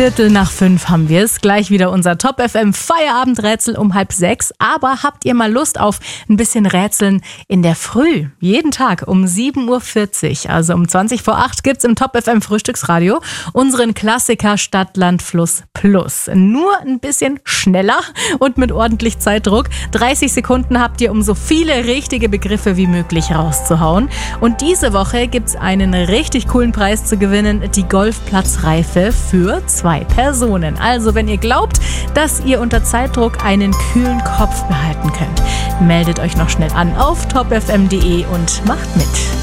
5:15 haben wir es. Gleich wieder unser Top FM Feierabendrätsel um 5:30. Aber habt ihr mal Lust auf ein bisschen Rätseln in der Früh? Jeden Tag um 7:40 Uhr, also um 8:20 gibt's im Top FM Frühstücksradio unseren Klassiker Stadt, Land, Fluss Plus. Nur ein bisschen schneller und mit ordentlich Zeitdruck. 30 Sekunden habt ihr, um so viele richtige Begriffe wie möglich rauszuhauen. Und diese Woche gibt's einen richtig coolen Preis zu gewinnen, die Golfplatzreife für 2 Personen. Also wenn ihr glaubt, dass ihr unter Zeitdruck einen kühlen Kopf behalten könnt, meldet euch noch schnell an auf topfm.de und macht mit.